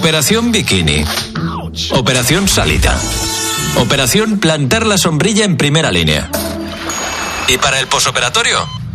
Operación Bikini. Operación Salita. Operación Plantar la sombrilla en primera línea. ¿Y para el posoperatorio?